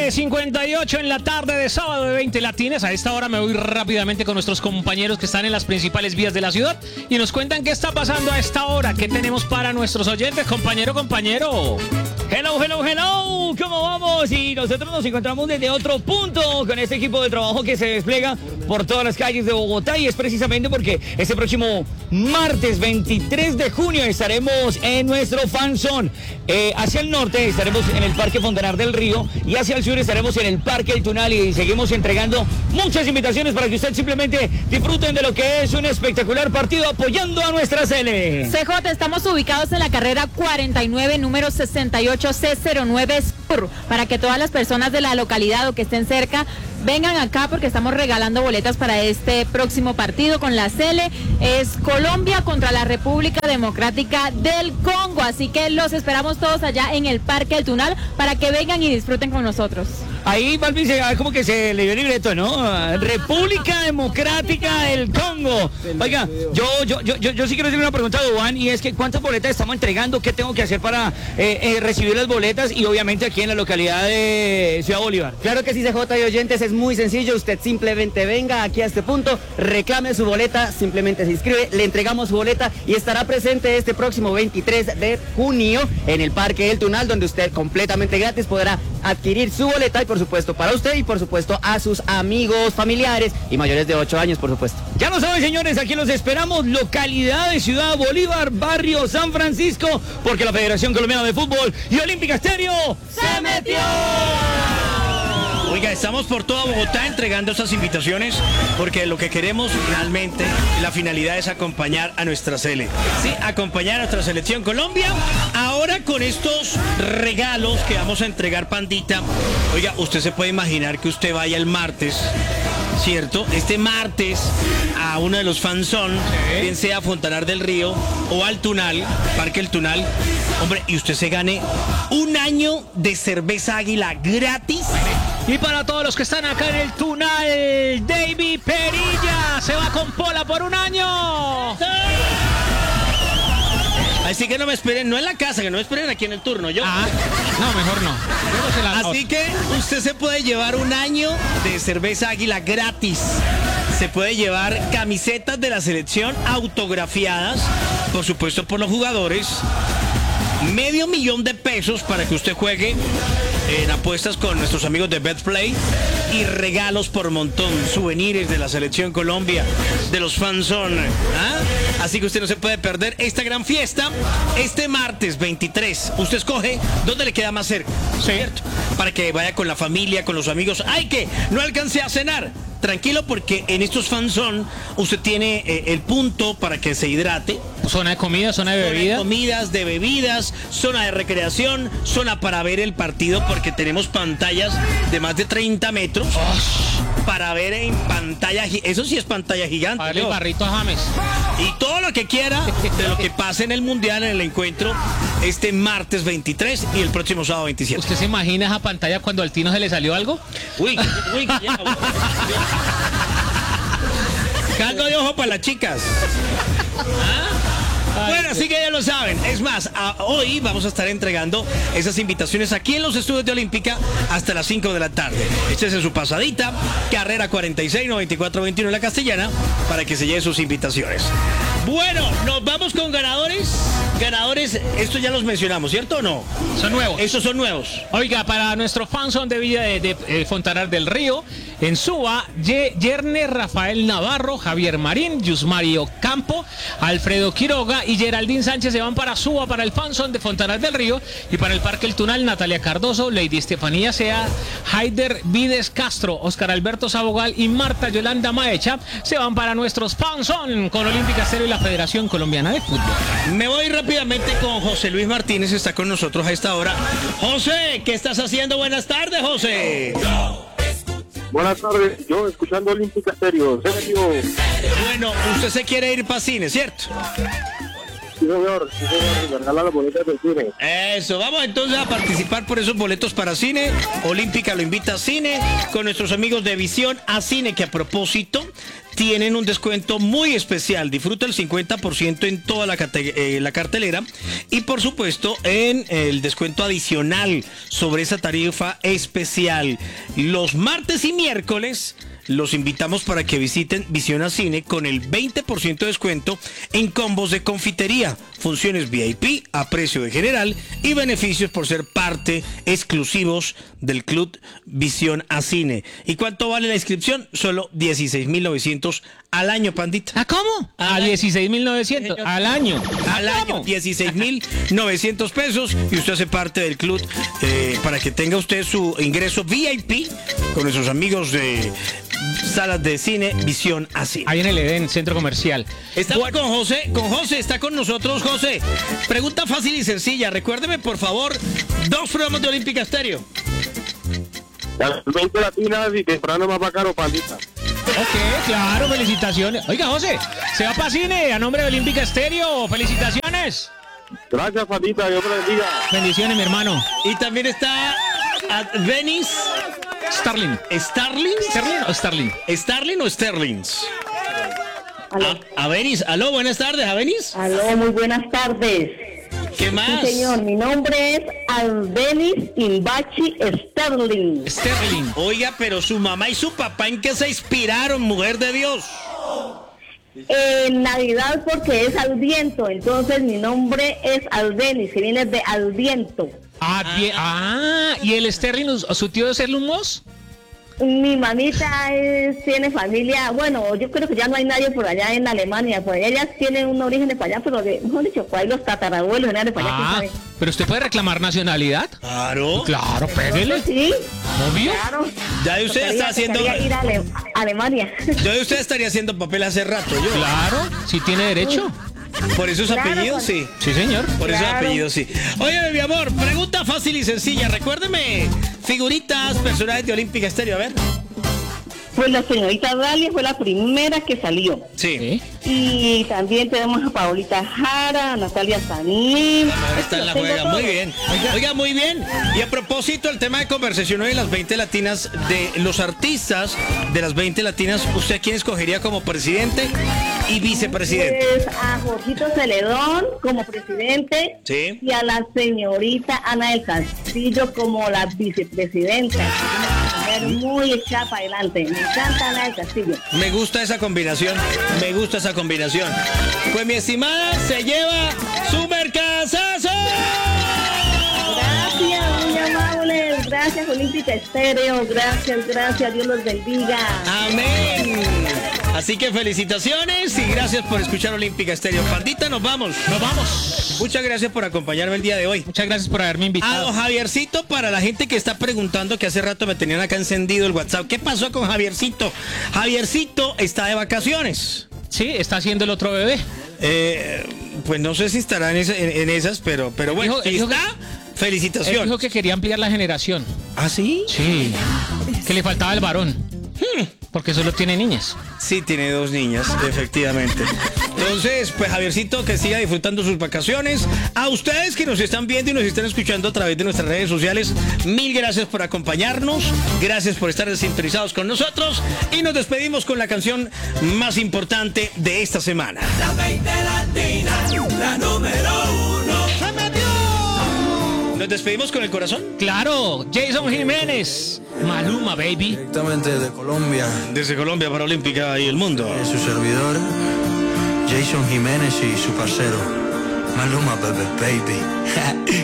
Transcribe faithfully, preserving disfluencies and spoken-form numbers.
nueve cincuenta y ocho en la tarde de sábado de veinte Latines. A esta hora me voy rápidamente con nuestros compañeros que están en las principales vías de la ciudad y nos cuentan qué está pasando a esta hora, qué tenemos para nuestros oyentes. Compañero, compañero. Hello, hello, hello. ¿Cómo vamos? Y nosotros nos encontramos desde otro punto con este equipo de trabajo que se despliega por todas las calles de Bogotá, y es precisamente porque este próximo martes veintitrés de junio estaremos en nuestro fanzone. Eh, hacia el norte estaremos en el Parque Fontanar del Río y hacia el sur estaremos en el Parque El Tunal, y seguimos entregando muchas invitaciones para que usted simplemente disfruten de lo que es un espectacular partido apoyando a nuestra Cele. C J, estamos ubicados en la carrera cuarenta y nueve, número sesenta y ocho C cero nueve Sur, para que todas las personas de la localidad o que estén cerca vengan acá porque estamos regalando boletas para este próximo partido con la Cele. Es Colombia contra la República Democrática del Congo, así que los esperamos todos allá en el Parque El Tunal para que vengan y disfruten con nosotros. Ahí, Balvin, como que se le dio el libreto, ¿no? República Democrática del Congo. Oiga, yo, yo, yo, yo, yo sí quiero hacer una pregunta a Duván, y es que ¿cuántas boletas estamos entregando? ¿Qué tengo que hacer para eh, eh, recibir las boletas? Y obviamente aquí en la localidad de Ciudad Bolívar. Claro que sí, C J y oyentes, es muy sencillo. Usted simplemente venga aquí a este punto, reclame su boleta, simplemente se inscribe, le entregamos su boleta y estará presente este próximo veintitrés de junio en el Parque El Tunal, donde usted completamente gratis podrá adquirir su boleta, y por supuesto para usted y por supuesto a sus amigos, familiares y mayores de ocho años, por supuesto. Ya lo saben, señores, aquí los esperamos, localidad de Ciudad Bolívar, barrio San Francisco, porque la Federación Colombiana de Fútbol y Olímpica Estéreo ¡se metió! Oiga, estamos por toda Bogotá entregando estas invitaciones porque lo que queremos realmente, la finalidad es acompañar a nuestra Cele. Sí, acompañar a nuestra selección Colombia. Ahora con estos regalos que vamos a entregar, Pandita. Oiga, usted se puede imaginar que usted vaya el martes, ¿cierto? Este martes a uno de los fanzón, ¿sí? Bien sea Fontanar del Río o al Tunal, Parque El Tunal. Hombre, y usted se gane un año de cerveza Águila gratis. Y para todos los que están acá en el Tunal, David Perilla se va con Pola por un año. Así que no me esperen, no en la casa, que no me esperen aquí en el turno. Yo. Ah, no, mejor no. Así que usted se puede llevar un año de cerveza Águila gratis. Se puede llevar camisetas de la selección autografiadas, por supuesto por los jugadores. Medio millón de pesos para que usted juegue en apuestas con nuestros amigos de Betplay, y regalos por montón, souvenirs de la selección Colombia, de los fanzón. ¿Ah? Así que usted no se puede perder esta gran fiesta este martes veintitrés. Usted escoge dónde le queda más cerca, ¿cierto? Para que vaya con la familia, con los amigos. ¡Ay, que no alcancé a cenar! Tranquilo, porque en estos fanzón usted tiene eh, el punto para que se hidrate. Zona de comida, zona de bebida. Zona de comidas, de bebidas, zona de recreación, zona para ver el partido, porque tenemos pantallas de más de treinta metros oh. para ver en pantalla. Eso sí es pantalla gigante. Para darle barrito a James. Y todo lo que quiera de lo que pase en el Mundial, en el encuentro, este martes veintitrés y el próximo sábado veintisiete. ¿Usted se imagina esa pantalla cuando al Tino se le salió algo? Uy, uy, ya, cargo de ojo para las chicas. ¿Ah? Bueno, así que ya lo saben. Es más, a, hoy vamos a estar entregando esas invitaciones aquí en los estudios de Olímpica hasta las cinco de la tarde. Este es en su pasadita, carrera cuarenta y seis, noventa y cuatro veintiuno en la Castellana, para que se lleven sus invitaciones. Bueno, nos vamos con ganadores. Ganadores, estos ya los mencionamos, ¿cierto o no? Son nuevos. Estos son nuevos. Oiga, para nuestro fanzón de Villa de, de, de Fontanar del Río, en Suba, Ye, Yerne Rafael Navarro, Javier Marín, Yusmario Campo, Alfredo Quiroga y Geraldine Sánchez se van para Suba, para el fanzón de Fontanar del Río, y para el Parque El Tunal, Natalia Cardoso, Lady Estefanía Sea, Haider Vides Castro, Oscar Alberto Sabogal y Marta Yolanda Maecha se van para nuestros fanzón con Olímpica Estéreo y la Federación Colombiana de Fútbol. Me voy rápidamente con José Luis Martínez, está con nosotros a esta hora. José, ¿qué estás haciendo? Buenas tardes, José. Buenas tardes, yo escuchando Olímpica Estéreo. Bueno, usted se quiere ir para cine, ¿cierto? Sí, señor, sí, señor, regalar las boletas del cine. Eso, vamos entonces a participar por esos boletos para cine. Olímpica lo invita a cine con nuestros amigos de Visión a Cine, que a propósito tienen un descuento muy especial. Disfruta el cincuenta por ciento en toda la, eh, la cartelera y por supuesto en el descuento adicional sobre esa tarifa especial. Los martes y miércoles los invitamos para que visiten Visión a Cine con el veinte por ciento de descuento en combos de confitería, funciones V I P a precio de general y beneficios por ser parte exclusivos del Club Visión a Cine. ¿Y cuánto vale la inscripción? Solo dieciséis mil novecientos al año, pandita. ¿Ah, cómo? A dieciséis mil novecientos al año. Al año, dieciséis mil novecientos pesos y usted hace parte del club eh, para que tenga usted su ingreso V I P con nuestros amigos de salas de cine Visión a Cine. Ahí en el Edén, centro comercial. Estamos bueno. con José, con José, está con nosotros José. Pregunta fácil y sencilla, recuérdeme por favor, dos programas de Olímpica Estéreo. Las veinte latinas y temprano más bacano, pandita. Ok, claro, felicitaciones. Oiga, José, se va para cine a nombre de Olímpica Estéreo. Felicitaciones. Gracias, pandita, Dios me bendiga. Bendiciones, mi hermano. Y también está Venice Starling. ¿Starling? ¿Starling o Starling? ¿Starling o Sterlings? Aló. A, Avenis, aló, buenas tardes, Avenis. Aló, muy buenas tardes. ¿Qué más? Sí, señor, mi nombre es Albenis Imbachi Sterling. Sterling. Oiga, pero su mamá y su papá, ¿en qué se inspiraron, mujer de Dios? En Navidad porque es Alviento, entonces mi nombre es Albenis, que viene de Alviento. Ah, bien. Ah, ¿y el Sterling, su tío de Sterling Moss? Mi mamita es, tiene familia, bueno, yo creo que ya no hay nadie por allá en Alemania, pues ellas tienen un origen de para allá, pero de, mejor dicho, pues ahí los tatarabuelos eran de para allá, Ah, ¿quién sabe? pero usted puede reclamar nacionalidad. Claro. Claro, pégale. Sí, Obvio. claro. Ya de usted Tocaría- está haciendo. tocaría ir a, Ale- a Alemania. Ya de usted estaría haciendo papel hace rato, yo. Claro, sí tiene derecho. Por esos Claro, apellidos, con- sí. Sí, señor. Por esos Claro. apellidos, sí. Oye, mi amor, pregunta fácil y sencilla. Recuérdeme, figuritas, personajes de Olímpica Estéreo, a ver. Pues la señorita Dalia fue la primera que salió. Sí. Sí. Y también tenemos a Paolita Jara, a Natalia Sanín. Esta la juega muy bien. Oiga, muy bien. Y a propósito, el tema de conversación hoy de las veinte latinas, de los artistas de las veinte latinas, ¿usted quién escogería como presidente y vicepresidente? Pues a Jorgito Celedón como presidente. Sí. Y a la señorita Ana del Castillo como la vicepresidenta. Una mujer muy echada para adelante. Me encanta Ana del Castillo. Me gusta esa combinación, me gusta esa combinación. Pues mi estimada se lleva su mercazazo. Gracias, muy amables. Gracias, Olímpica Estéreo. Gracias, gracias. Dios los bendiga. Amén. Así que felicitaciones y gracias por escuchar Olímpica Estéreo. Pandita, nos vamos. Nos vamos. Muchas gracias por acompañarme el día de hoy. Muchas gracias por haberme A invitado. don Javiercito, para la gente que está preguntando, que hace rato me tenían acá encendido el WhatsApp. ¿Qué pasó con Javiercito? Javiercito está de vacaciones. Sí, está haciendo el otro bebé. Eh, pues no sé si estará en, esa- en- en esas, pero, pero bueno, Dijo- si dijo está, Él felicitaciones. dijo que quería ampliar la generación. ¿Ah, sí? Sí. Que le faltaba el varón. Porque solo tiene niñas. Sí, tiene dos niñas, efectivamente. Entonces, pues Javiercito, que siga disfrutando sus vacaciones. A ustedes que nos están viendo y nos están escuchando a través de nuestras redes sociales, mil gracias por acompañarnos, gracias por estar sintonizados con nosotros y nos despedimos con la canción más importante de esta semana. La veinte latina, la número uno. ¡Se metió! ¿Nos despedimos con el corazón? Claro, Jason Jiménez. Maluma, baby. Directamente de Colombia, Desde Colombia para Olímpica y el mundo. es su servidor, Jason Jiménez y su parcero, Maluma Baby Baby.